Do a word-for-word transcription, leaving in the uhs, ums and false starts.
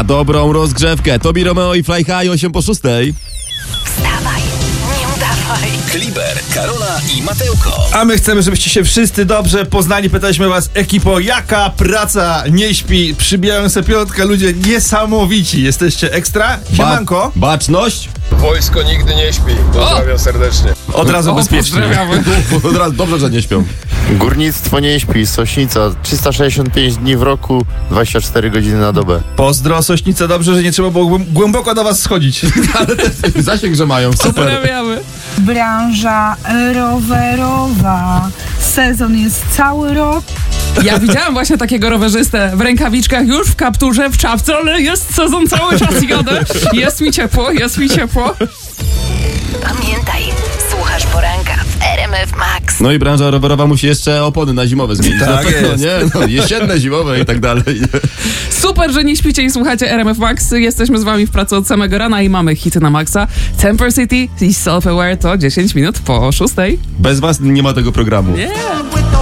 Dobrą rozgrzewkę. Tobi Romeo i Fly High, osiem po szóstej. Wstawaj, nie udawaj. Kliber, Karola i Mateuko. A my chcemy, żebyście się wszyscy dobrze poznali. Pytaliśmy was, ekipo, jaka praca nie śpi? Przybijają se piątkę, ludzie niesamowici. Jesteście ekstra? Siemanko. Ba- baczność. Wojsko nigdy nie śpi. Pozdrawiam serdecznie. Od razu bezpiecznie. Od razu dobrze, że nie śpią. Górnictwo nie śpi, Sośnica, trzysta sześćdziesiąt pięć dni w roku, dwadzieścia cztery godziny na dobę. Pozdro, Sośnica, dobrze, że nie trzeba było głęb- głęboko do was schodzić. Ale ten zasięg, że mają. Super. Pozdrawiamy. Branża rowerowa. Sezon jest cały rok. Ja widziałam właśnie takiego rowerzystę w rękawiczkach, już w kapturze, w czapce, ale jest sezon cały czas, jadę. Jest mi ciepło, jest mi ciepło. Pamiętaj, słuchasz poranka w R M F Max. No i branża rowerowa musi jeszcze opony na zimowe zmienić. Tak no, jest. Nie? No, jesienne, zimowe i tak dalej. Super, że nie śpicie i słuchacie R M F Max. Jesteśmy z wami w pracy od samego rana i mamy hity na maksa. Temper City i Self Aware to dziesięć minut po szóstej. Bez was nie ma tego programu. Nie.